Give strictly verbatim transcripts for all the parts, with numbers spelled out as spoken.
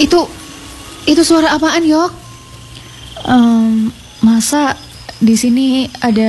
Itu, itu suara apaan, Yok? Um, masa di sini ada...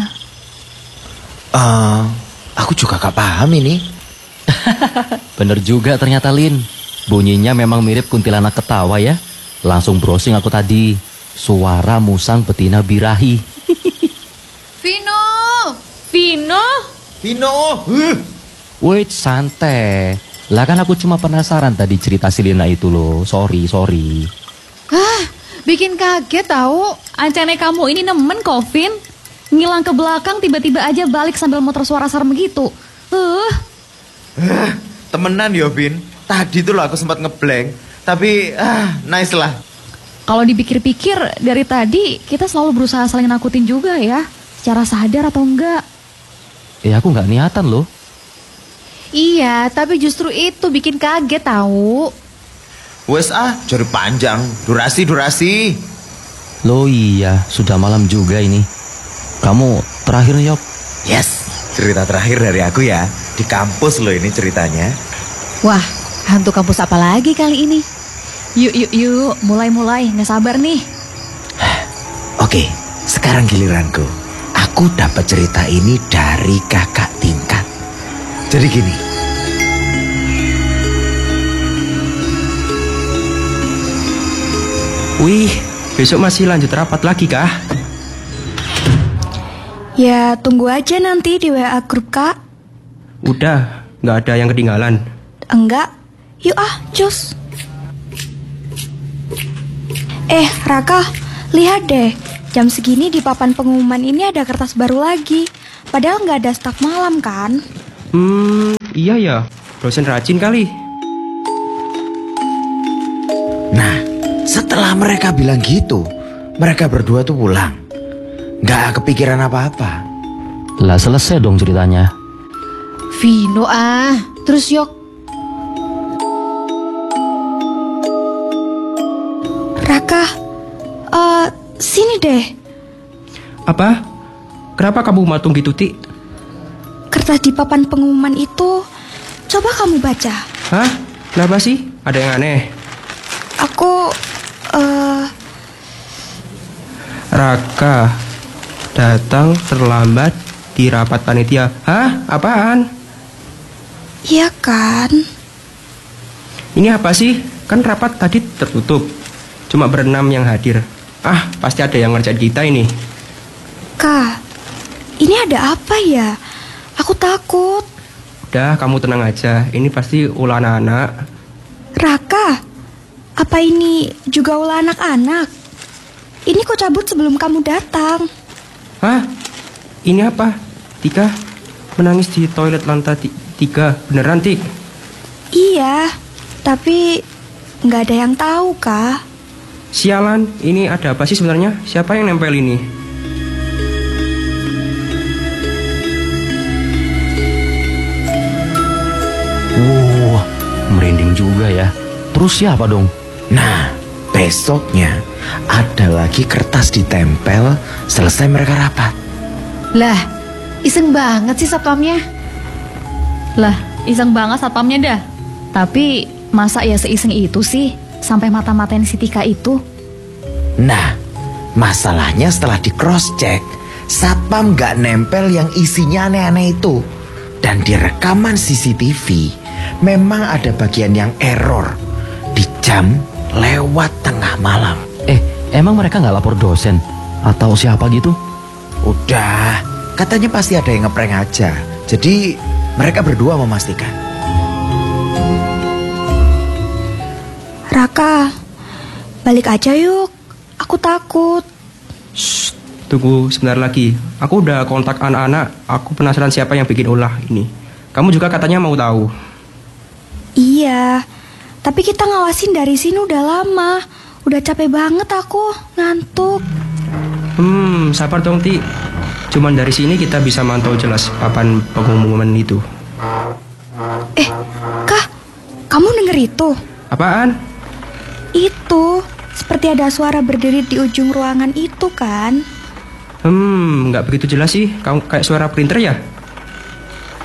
Uh, aku juga gak paham ini. Bener juga ternyata, Lin. Bunyinya memang mirip kuntilanak ketawa ya. Langsung browsing aku tadi. Suara musang betina birahi. Vino! Vino? Vino! Huh. Wait, santai. Lah kan aku cuma penasaran tadi cerita si Lina itu loh. Sorry, sorry. Hah, bikin kaget tahu. Ancane kamu ini nemen kok, Vin. Ngilang ke belakang tiba-tiba aja balik sambil muter suara serem gitu. Uh. Uh, temenan ya, Vin. Tadi tuh loh aku sempat ngeblank. Tapi, ah, nice lah. Kalau dipikir-pikir dari tadi kita selalu berusaha saling nakutin juga ya. Secara sadar atau enggak. Eh, aku nggak niatan loh. Iya, tapi justru itu bikin kaget tahu. Wes ah, jari panjang. Durasi, durasi. Loh iya, sudah malam juga ini. Kamu terakhir, Yok. Yes, cerita terakhir dari aku ya. Di kampus loh ini ceritanya. Wah, hantu kampus apa lagi kali ini? Yuk, yuk, yuk. Mulai-mulai, nggak sabar nih. Oke, sekarang giliranku. Aku dapat cerita ini dari kakak tingkat. Jadi gini. Wih, besok masih lanjut rapat lagi kah? Ya, tunggu aja nanti di W A grup, Kak. Udah, nggak ada yang ketinggalan. Enggak. Yuk ah, cus. Eh, Raka, lihat deh. Jam segini di papan pengumuman ini ada kertas baru lagi. Padahal nggak ada stok malam kan? Hmm, iya ya. Dosen rajin kali. Nah, setelah mereka bilang gitu, mereka berdua tuh pulang. Nggak kepikiran apa-apa. Lah selesai dong ceritanya. Vino ah, terus Yok. Raka, uh, sini deh. Apa? Kenapa kamu matung gitu, Ti? Kertas di papan pengumuman itu, coba kamu baca. Hah? Kenapa sih? Ada yang aneh? Aku, uh... Raka datang terlambat di rapat panitia. Hah? Apaan? Iya kan? Ini apa sih? Kan rapat tadi tertutup. Cuma berenam yang hadir. Ah, pasti ada yang ngerjain kita ini. Kak, ini ada apa ya? Aku takut. Udah, kamu tenang aja. Ini pasti ulah anak-anak. Raka, apa ini juga ulah anak-anak? Ini kok cabut sebelum kamu datang. Hah? Ini apa? Tika menangis di toilet lantai ti- tiga. Beneran, Ti? Iya, tapi nggak ada yang tahu, Kak. Sialan, ini ada apa sih sebenarnya? Siapa yang nempel ini? Wah, merinding juga ya. Terus siapa dong? Nah, besoknya ada lagi kertas ditempel selesai mereka rapat. Lah, iseng banget sih satpamnya. Lah, iseng banget satpamnya dah. Tapi masa ya seiseng itu sih sampai mata-matain si Tika itu? Nah, masalahnya setelah di cross check, satpam gak nempel yang isinya aneh-aneh itu. Dan di rekaman C C T V memang ada bagian yang error di jam lewat tengah malam. Eh, emang mereka nggak lapor dosen? Atau siapa gitu? Udah, katanya pasti ada yang ngeprank aja. Jadi mereka berdua memastikan. Raka, balik aja yuk. Aku takut. Shh, tunggu sebentar lagi. Aku udah kontak anak-anak. Aku penasaran siapa yang bikin ulah ini. Kamu juga katanya mau tahu. Iya, tapi kita ngawasin dari sini udah lama. Udah capek banget aku, ngantuk. Hmm, sabar dong, Ti. Cuman dari sini kita bisa mantau jelas papan pengumuman itu. Eh, Kak, kamu denger itu? Apaan? Itu, seperti ada suara berderit di ujung ruangan itu kan? Hmm, nggak begitu jelas sih. Kamu kayak suara printer ya?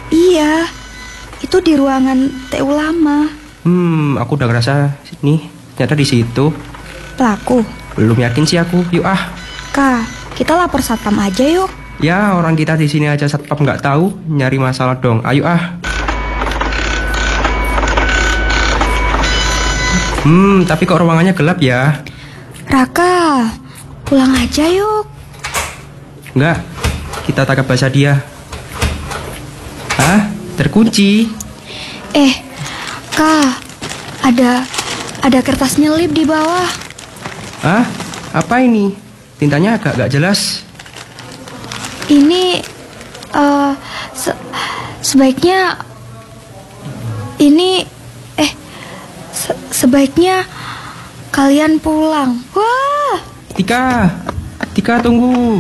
Iya, itu di ruangan T U lama. Hmm, aku udah ngerasa nih Ternyata di situ. Pelaku. Belum yakin sih aku. Yuk ah. Kak, kita lapor satpam aja yuk. Ya orang kita di sini aja satpam nggak tahu, nyari masalah dong. Ayo ah. Hmm, tapi kok ruangannya gelap ya? Raka, pulang aja yuk. Enggak, kita tangkap bahasa dia. Hah? Terkunci? Eh, Kak, ada ada kertas nyelip di bawah. Hah? Apa ini? Tintanya agak gak jelas. Ini eh se- sebaiknya ini eh se- sebaiknya kalian pulang. Wah, Tika, Tika tunggu.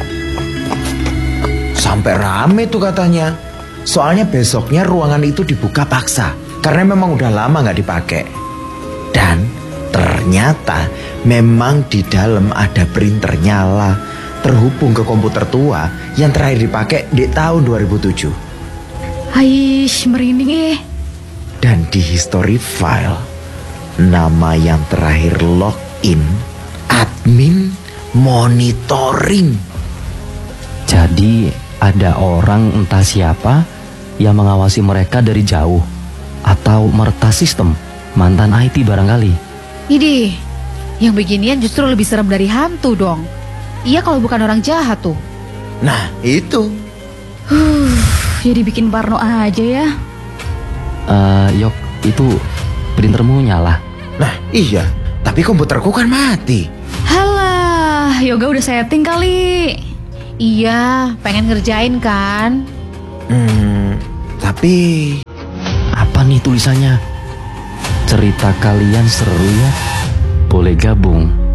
Sampai rame tuh katanya. Soalnya besoknya ruangan itu dibuka paksa karena memang udah lama nggak dipakai. Dan ternyata memang di dalam ada printer nyala terhubung ke komputer tua yang terakhir dipakai di tahun dua ribu tujuh. Aish, merinding eh. Dan di history file nama yang terakhir login admin monitoring. Jadi ada orang entah siapa yang mengawasi mereka dari jauh, atau meretas sistem, mantan I T barangkali. Idih, yang beginian justru lebih serem dari hantu dong. Iya kalau bukan orang jahat tuh. Nah itu. Huh, jadi bikin parno aja ya. Eh, Yok, itu printermu nyala. Nah iya, tapi komputerku kan mati. Halah, Yoga udah setting kali. Iya, pengen ngerjain kan? Hmm, tapi Apa nih tulisannya? Cerita kalian seru ya? Boleh gabung.